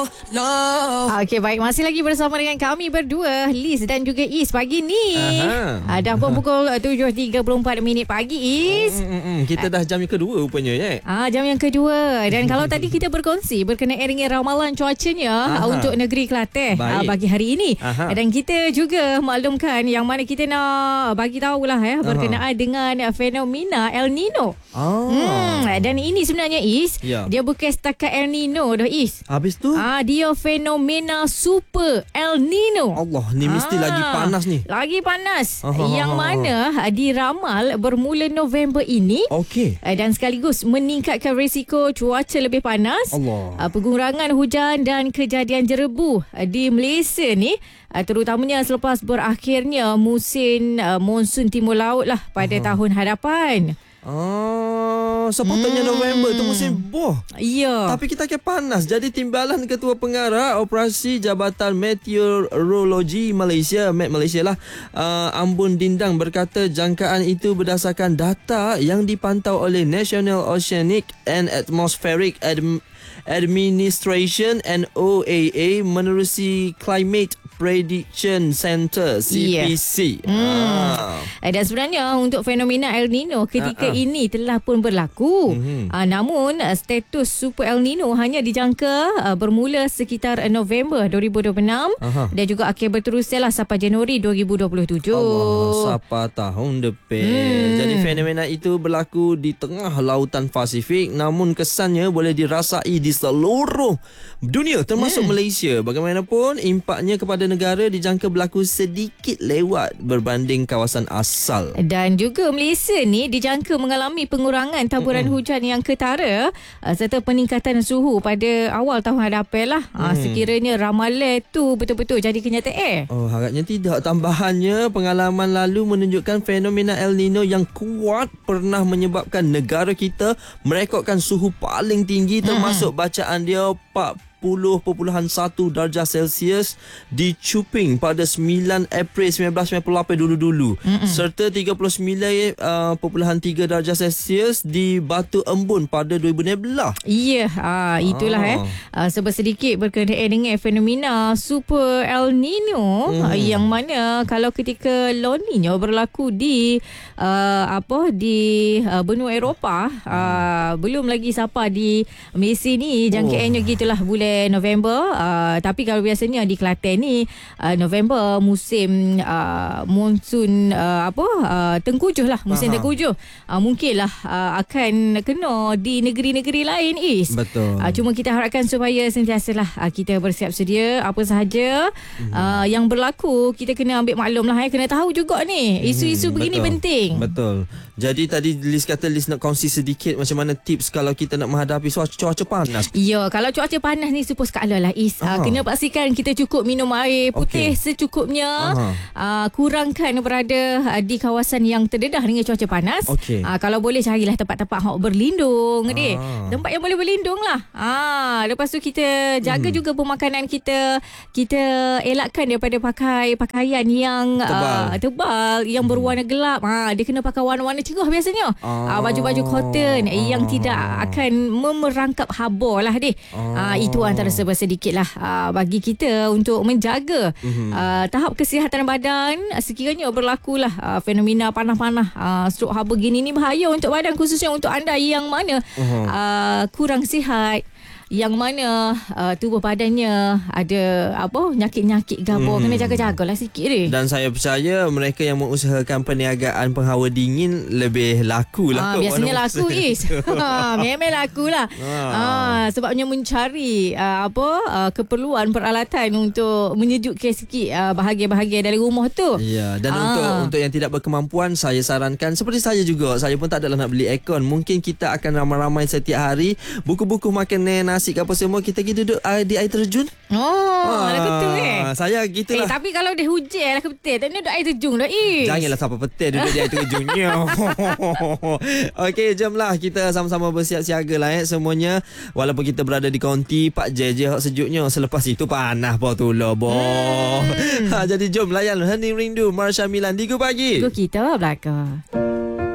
No. Okey, baik. Masih lagi bersama dengan kami berdua, Liz dan juga Is pagi ni. Dah pun pukul 7.34 pagi, Is. Kita dah jam yang kedua rupanya, Jam yang kedua. Dan kalau tadi kita berkongsi berkenaan dengan ramalan cuacanya untuk negeri Kelantan bagi hari ini. Dan kita juga maklumkan yang mana kita nak bagi tahulah berkenaan dengan fenomena El Nino. Dan ini sebenarnya, Is, dia bukan setakat El Nino dah, Is. Habis tu? Dia fenomena super El Nino. Allah, ni mesti lagi panas ni. Lagi panas. Yang mana diramal bermula November ini. Okey. Dan sekaligus meningkatkan risiko cuaca lebih panas. Allah. Pengurangan hujan dan kejadian jerebu di Malaysia ni, terutamanya selepas berakhirnya musim monsun timur laut lah pada tahun hadapan. Sepatutnya November tu musim boh. Ya. Tapi kita akan panas. Jadi Timbalan Ketua Pengarah Operasi Jabatan Meteorologi Malaysia, Met Malaysia lah, Ambun Dindang berkata jangkaan itu berdasarkan data yang dipantau oleh National Oceanic and Atmospheric Administration NOAA menerusi Climate Prediction Center CPC. Dan sebenarnya untuk fenomena El Nino ketika ini telah pun berlaku. Namun status Super El Nino hanya dijangka bermula sekitar November 2026 dan juga akan berteruslah sampai Januari 2027. Allah, sampai tahun depan. Jadi fenomena itu berlaku di tengah lautan Pasifik, namun kesannya boleh dirasai di seluruh dunia termasuk Malaysia. Bagaimanapun impaknya kepada negara dijangka berlaku sedikit lewat berbanding kawasan asal. Dan juga Malaysia ni dijangka mengalami pengurangan taburan hujan yang ketara serta peningkatan suhu pada awal tahun hadapan lah. Sekiranya ramalan tu betul-betul jadi kenyataan. Harapnya tidak. Tambahannya, pengalaman lalu menunjukkan fenomena El Nino yang kuat pernah menyebabkan negara kita merekodkan suhu paling tinggi termasuk bacaan dia 40.1 darjah Celsius di Chuping pada 9 April 1998 dulu-dulu. Serta 39.3 darjah Celsius di Batu Embun pada 2016. Ya, itulah sebab sedikit berkenaan dengan fenomena Super El Nino yang mana kalau ketika La Nina berlaku di benua Eropah, belum lagi sampai di Malaysia ni jangkaannya gitulah bulan November. Tapi kalau biasanya di Kelantan ni November musim monsun tengkujuh lah, musim tengkujuh. Mungkinlah akan kena di negeri-negeri lain, Is. Betul. Cuma kita harapkan supaya sentiasalah kita bersiap sedia apa sahaja yang berlaku. Kita kena ambil maklum lah, kena tahu juga ni isu-isu begini penting. Betul. Jadi tadi Liz kata Liz nak kongsi sedikit macam mana tips kalau kita nak menghadapi cuaca panas. Ya, kalau cuaca panas ni super skala lah, Is. Kena pastikan kita cukup minum air putih secukupnya. Kurangkan berada di kawasan yang terdedah dengan cuaca panas. Kalau boleh carilah tempat-tempat berlindung. Tempat yang boleh berlindung lah. Lepas tu kita jaga juga pemakanan kita. Kita elakkan daripada pakai pakaian yang tebal yang berwarna gelap. Dia kena pakai warna-warna cerah biasanya. Baju-baju cotton yang tidak akan memerangkap haba lah deh. Itu antara sebab sedikit lah bagi kita untuk menjaga tahap kesihatan badan sekiranya berlakulah fenomena panah-panah stroke haba gini ni bahaya untuk badan, khususnya untuk anda yang mana kurang sihat, yang mana tubuh badannya ada nyakit-nyakit gabur. Kena jaga-jagalah sikit deh. Dan saya percaya mereka yang mengusahakan perniagaan penghawa dingin lebih laku lah. Biasanya laku, Is. Memang laku lah. Sebabnya mencari keperluan peralatan untuk menyejukkan sikit bahagian-bahagian dari rumah tu. Ya, dan untuk yang tidak berkemampuan, saya sarankan seperti saya juga, saya pun tak adalah nak beli aircon. Mungkin kita akan ramai-ramai setiap hari buku-buku makan nasi ke apa semua, kita pergi duduk di air terjun. Betul saya gitulah. Tapi kalau dia hujan lah ke petir, tak nak duduk air terjun dah, Is. Janganlah sampai petir duduk di air terjunnya. Okey, jomlah kita sama-sama bersiap siaga lah semuanya. Walaupun kita berada di konti 4 je sejuknya, selepas itu panas tu lah Jadi jom layan Hening Rindu Marsha Milan di Pagi. Kita belakang.